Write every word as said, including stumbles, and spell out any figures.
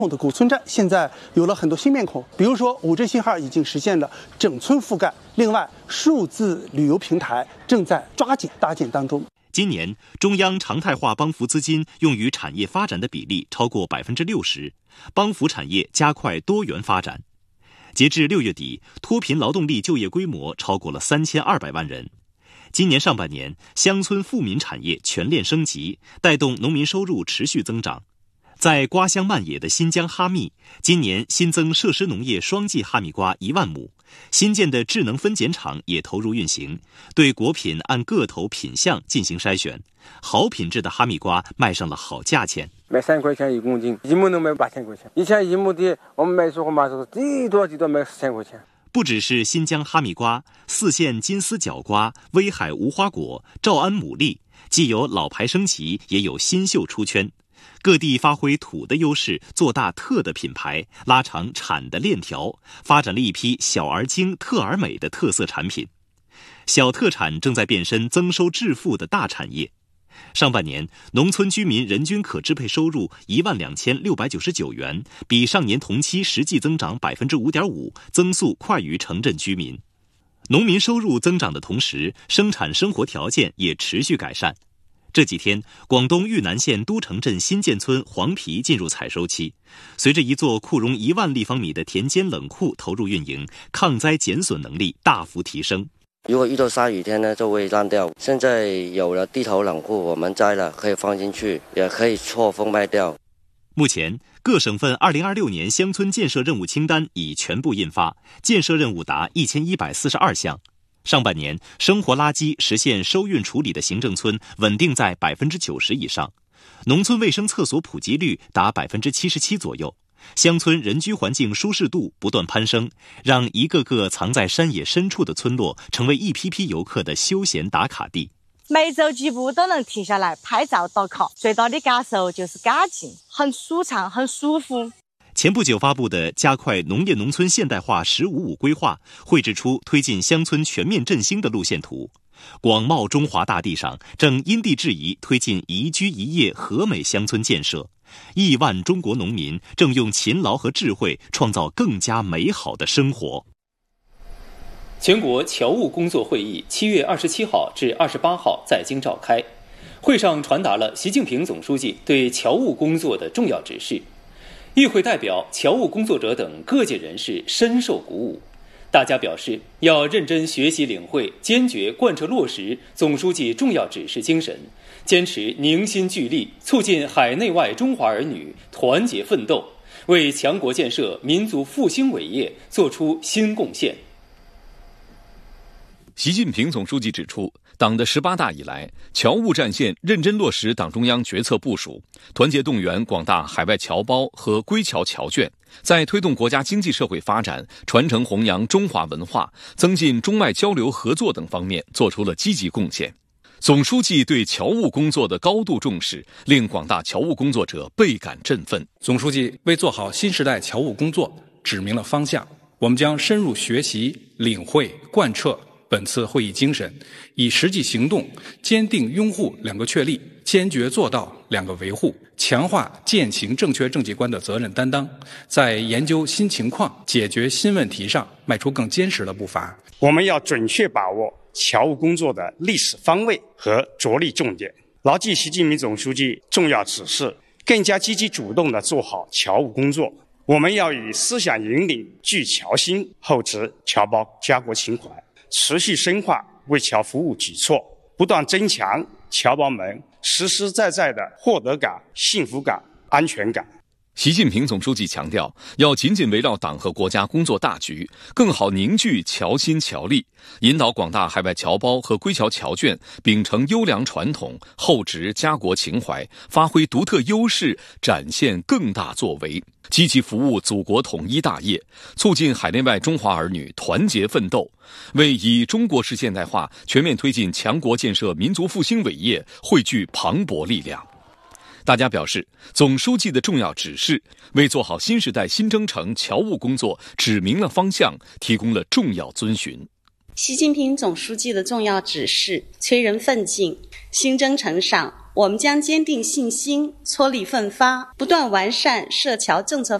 的古村站现在有了很多新面孔，比如说 五 G 信号已经实现了整村覆盖，另外数字旅游平台正在抓紧搭建当中。 今年中央常态化帮扶资金用于产业发展的比例超过百分之六十，帮扶产业加快多元发展。截至六月底，脱贫劳动力就业规模超过了三千二百万人。今年上半年，乡村富民产业全链升级，带动农民收入持续增长。在瓜乡漫野的新疆哈密，今年新增设施农业双季哈密瓜一万亩，新建的智能分拣厂也投入运行，对果品按个头品相进行筛选，好品质的哈密瓜卖上了好价钱， 卖三块钱一公斤，一亩能卖八千块钱。以前一亩地我们卖时候嘛，是最多最多卖四千块钱。 不只是新疆哈密瓜，四县金丝角瓜、威海无花果、诏安牡蛎，既有老牌升级，也有新秀出圈。各地发挥土的优势，做大特的品牌，拉长产的链条，发展了一批小而精、特而美的特色产品。小特产正在变身增收致富的大产业。上半年，农村居民人均可支配收入一万两千六百九十九元，比上年同期实际增长百分之五点五，增速快于城镇居民。农民收入增长的同时，生产生活条件也持续改善。这几天，广东玉南县都城镇新建村黄皮进入采收期。随着一座库容一万立方米的田间冷库投入运营，抗灾减损能力大幅提升。 如果遇到下雨天呢，就会烂掉。现在有了地头冷库，我们摘了可以放进去，也可以错峰卖掉。 目前，各省份二零二六年乡村建设任务清单已全部印发，建设任务达一千一百四十二项。上半年，生活垃圾实现收运处理的行政村稳定在百分之九十以上，农村卫生厕所普及率达百分之七十七左右，乡村人居环境舒适度不断攀升，让一个个藏在山野深处的村落成为一批批游客的休闲打卡地。 每走几步都能停下来拍照打卡，最大的感受就是干净，很舒畅，很舒服。 前不久发布的加快农业农村现代化“十五五”规划，绘制出推进乡村全面振兴的路线图。广袤中华大地上，正因地制宜推进宜居宜业和美乡村建设。亿万中国农民正用勤劳和智慧创造更加美好的生活。 全国侨务工作会议七月二十七号至二十八号在京召开，会上传达了习近平总书记对侨务工作的重要指示。与会代表、侨务工作者等各界人士深受鼓舞，大家表示要认真学习领会，坚决贯彻落实总书记重要指示精神，坚持凝心聚力，促进海内外中华儿女团结奋斗，为强国建设、民族复兴伟业作出新贡献。 习近平总书记指出，党的十八大以来，侨务战线认真落实党中央决策部署，团结动员广大海外侨胞和归侨侨眷，在推动国家经济社会发展、传承弘扬中华文化、增进中外交流合作等方面做出了积极贡献。总书记对侨务工作的高度重视，令广大侨务工作者倍感振奋。 总书记为做好新时代侨务工作指明了方向，我们将深入学习、领会、贯彻本次会议精神，以实际行动坚定拥护两个确立，坚决做到两个维护，强化践行正确政绩观的责任担当，在研究新情况、解决新问题上迈出更坚实的步伐。 我们要准确把握侨务工作的历史方位和着力重点，牢记习近平总书记重要指示，更加积极主动地做好侨务工作。我们要以思想引领聚侨心，厚植侨胞家国情怀，持续深化为侨服务举措，不断增强侨胞们实实在在的获得感、幸福感、安全感。 习近平总书记强调，要紧紧围绕党和国家工作大局，更好凝聚侨心侨力，引导广大海外侨胞和归侨侨眷秉承优良传统，厚植家国情怀，发挥独特优势，展现更大作为，积极服务祖国统一大业，促进海内外中华儿女团结奋斗，为以中国式现代化全面推进强国建设民族复兴伟业汇聚磅礴力量。大家表示，总书记的重要指示为做好新时代新征程侨务工作指明了方向，提供了重要遵循。 习近平总书记的重要指示催人奋进，新征程上我们将坚定信心，踔厉奋发，不断完善涉侨政策